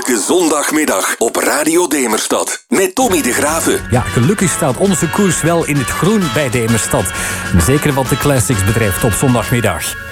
Elke zondagmiddag op Radio Demerstad. Met Tommy de Graven. Ja, gelukkig staat onze koers wel in het groen bij Demerstad. Zeker wat de classics betreft op zondagmiddag.